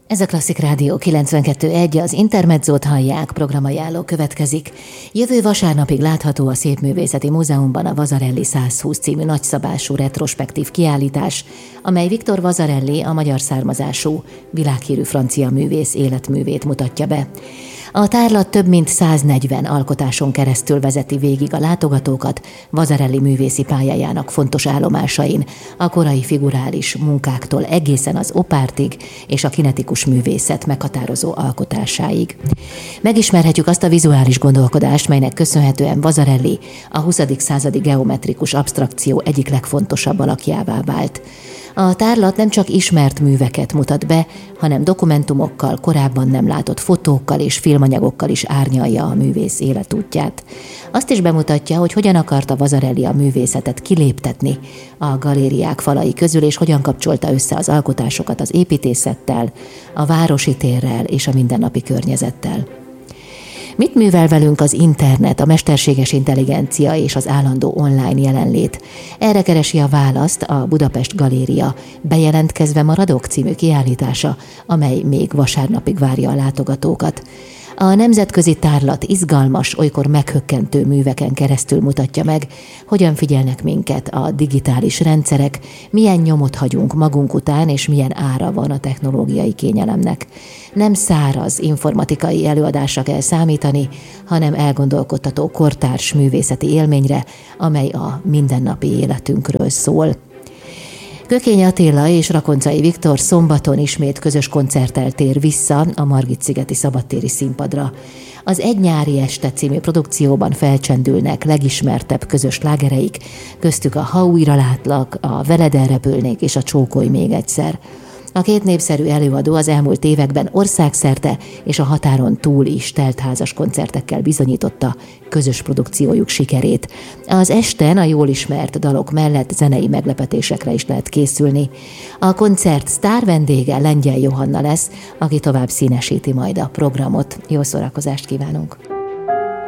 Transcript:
Ez a Klasszik Rádió 92.1, az Intermezzót hallják, programajánló következik. Jövő vasárnapig látható a Szépművészeti Múzeumban a Vasarely 120 című nagyszabású retrospektív kiállítás, amely Victor Vasarely, a magyar származású, világhírű francia művész életművét mutatja be. A tárlat több mint 140 alkotáson keresztül vezeti végig a látogatókat Vasarely művészi pályájának fontos állomásain, a korai figurális munkáktól egészen az opártig és a kinetikus művészet meghatározó alkotásáig. Megismerhetjük azt a vizuális gondolkodást, melynek köszönhetően Vasarely a 20. századi geometrikus absztrakció egyik legfontosabb alakjává vált. A tárlat nem csak ismert műveket mutat be, hanem dokumentumokkal, korábban nem látott fotókkal és filmanyagokkal is árnyalja a művész életútját. Azt is bemutatja, hogy hogyan akarta Vasarely a művészetet kiléptetni a galériák falai közül, és hogyan kapcsolta össze az alkotásokat az építészettel, a városi térrel és a mindennapi környezettel. Mit művel velünk az internet, a mesterséges intelligencia és az állandó online jelenlét? Erre keresi a választ a Budapest Galéria Bejelentkezve maradok című kiállítása, amely még vasárnapig várja a látogatókat. A nemzetközi tárlat izgalmas, olykor meghökkentő műveken keresztül mutatja meg, hogyan figyelnek minket a digitális rendszerek, milyen nyomot hagyunk magunk után, és milyen ára van a technológiai kényelemnek. Nem száraz informatikai előadásra kell számítani, hanem elgondolkodtató kortárs művészeti élményre, amely a mindennapi életünkről szól. Kökény Attila és Rakoncai Viktor szombaton ismét közös koncerttel tér vissza a Margit-szigeti szabadtéri színpadra. Az Egy nyári este című produkcióban felcsendülnek legismertebb közös slágereik, köztük a Ha újra látlak, a Veled elrepülnék és a Csókolj még egyszer. A két népszerű előadó az elmúlt években országszerte és a határon túl is teltházas koncertekkel bizonyította közös produkciójuk sikerét. Az esten a jól ismert dalok mellett zenei meglepetésekre is lehet készülni. A koncert sztár vendége Lengyel Johanna lesz, aki tovább színesíti majd a programot. Jó szórakozást kívánunk!